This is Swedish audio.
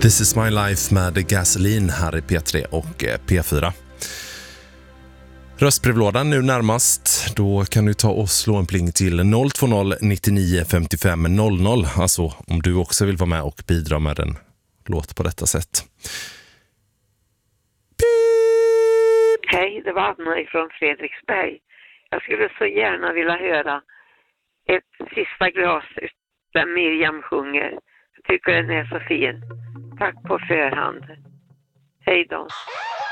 This is my life med Gasoline här i P3 och P4. Röstbrevlådan nu närmast. Då kan du ta och slå en pling till 020 99 55 00. Alltså om du också vill vara med och bidra med en låt på detta sätt. Hej, det var Anna från Fredriksberg. Jag skulle så gärna vilja höra ett sista glas där Miriam sjunger. Jag tycker den är så fin. Tack på förhand. Hej då.